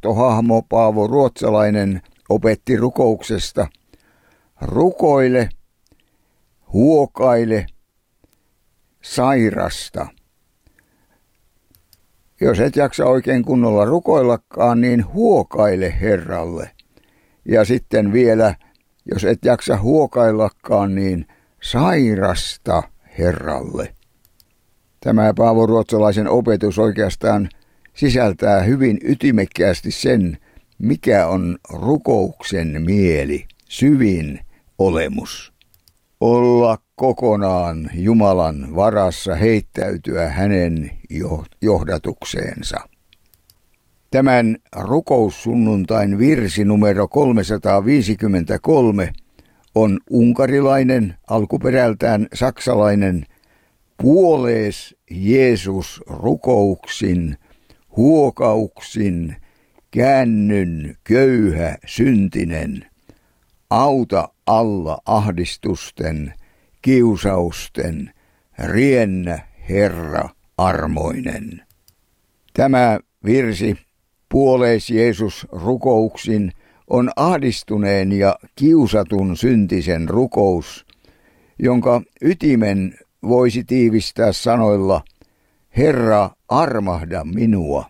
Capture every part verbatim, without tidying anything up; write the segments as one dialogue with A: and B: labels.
A: johtohahmo Paavo Ruotsalainen opetti rukouksesta: rukoile, huokaile, sairasta. Jos et jaksa oikein kunnolla rukoillakaan, niin huokaile Herralle. Ja sitten vielä, jos et jaksa huokaillakaan, niin sairasta Herralle. Tämä Paavo Ruotsalaisen opetus oikeastaan sisältää hyvin ytimekkäästi sen, mikä on rukouksen mieli, syvin olemus. Olla kokonaan Jumalan varassa, heittäytyä hänen johdatukseensa. Tämän rukoussunnuntain virsi numero kolmesataaviisikymmentäkolme on unkarilainen, alkuperältään saksalainen, puolees Jeesus rukouksin, huokauksin, käännyn köyhä syntinen, auta alla ahdistusten, kiusausten, riennä Herra armoinen. Tämä virsi, puolees Jeesus rukouksin, on ahdistuneen ja kiusatun syntisen rukous, jonka ytimen voisi tiivistää sanoilla: Herra, armahda minua.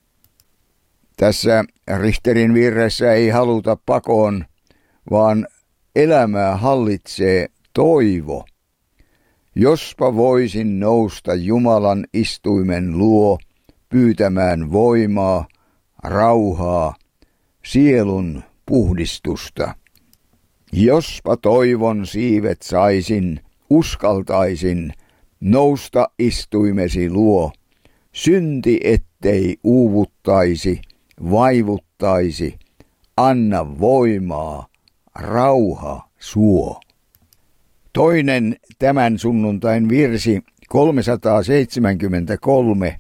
A: Tässä Richterin virressä ei haluta pakoon, vaan elämää hallitsee toivo. Jospa voisin nousta Jumalan istuimen luo pyytämään voimaa, rauhaa, sielun puhdistusta. Jospa toivon siivet saisin, uskaltaisin nousta istuimesi luo, synti ettei uuvuttaisi, vaivuttaisi, anna voimaa, rauha suo. Toinen tämän sunnuntain virsi kolmesataaseitsemänkymmentäkolme,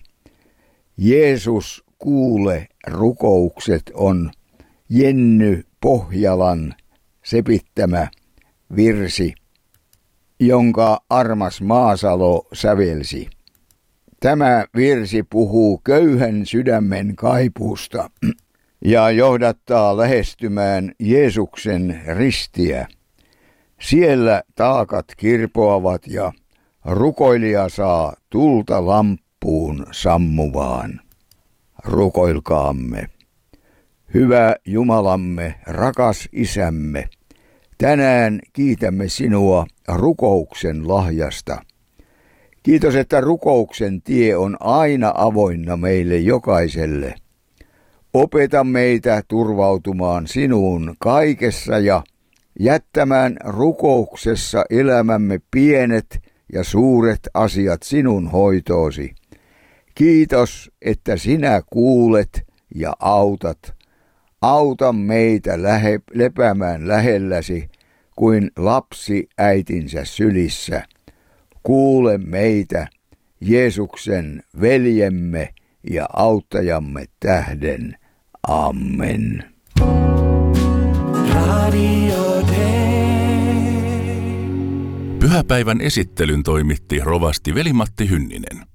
A: Jeesus kuule rukoukset, on Jenny Pohjalan sepittämä virsi, jonka Armas Maasalo sävelsi. Tämä virsi puhuu köyhän sydämen kaipuusta ja johdattaa lähestymään Jeesuksen ristiä. Siellä taakat kirpoavat ja rukoilija saa tulta lamppuun sammuvaan. Rukoilkaamme. Hyvä Jumalamme, rakas Isämme, tänään kiitämme sinua rukouksen lahjasta. Kiitos, että rukouksen tie on aina avoinna meille jokaiselle. Opeta meitä turvautumaan sinuun kaikessa ja jättämään rukouksessa elämämme pienet ja suuret asiat sinun hoitoosi. Kiitos, että sinä kuulet ja autat. Auta meitä lähe, lepäämään lähelläsi kuin lapsi äitinsä sylissä. Kuule meitä Jeesuksen veljemme ja auttajamme tähden. Amen.
B: Pyhäpäivän esittelyn toimitti rovasti Veli-Matti Hynninen.